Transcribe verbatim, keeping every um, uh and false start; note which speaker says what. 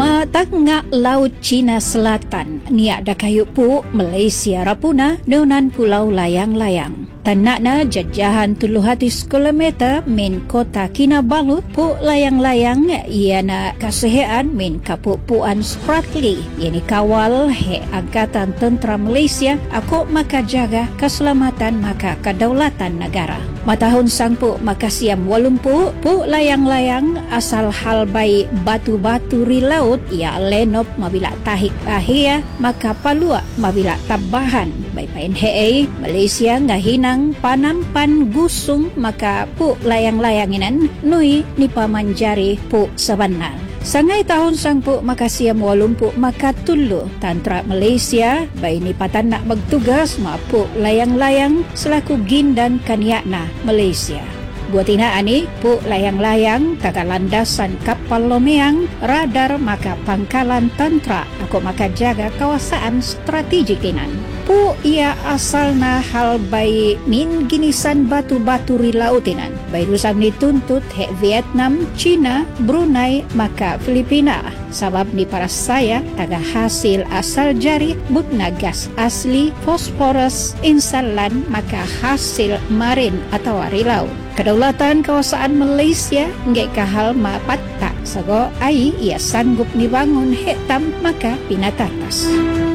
Speaker 1: Ma tengah Laut Cina Selatan, niak dah kayu pu Malaysia rapuna neunan pulau layang-layang. Tanakna jajahan tuluh ratus kilometer min kota Kinabalu, pu layang-layang iana kasehean min kapupuan Spratly, yani kawal he Angkatan Tentera Malaysia aku maka jaga keselamatan maka kedaulatan negara. Matahun sangpu maka siam walumpu pu layang-layang asal hal baik batu-batu ri laut ia lenop mabila tahik ahia maka palua mabila tabahan baik pain hei Malaysia ngahinang panampan gusung maka pu layang-layang inan nui ni pamanjari pu sabanal. Sangai tahun sangpu maka siam walumpu maka tulu Tentera Malaysia bayi ni patan nak bertugas mapu layang-layang selaku gindan kaniakna Malaysia. Buat ina ani pu layang-layang taga landasan kapal lomeang radar maka pangkalan tentera aku maka jaga kawasan strategik inan. Pu ia asalna hal bayi min ginisan batu-batu ri lautinan. Bayi rusam dituntut he Vietnam, China, Brunei maka Filipina. Sabab ni para saya taga hasil asal jari butna gas asli fosforus insalan maka hasil marin atau ri laut. Kedaulatan kawasan Malaysia nggak kahal mapatta sago ai ia sanggup dibangun hetam maka pinatatas.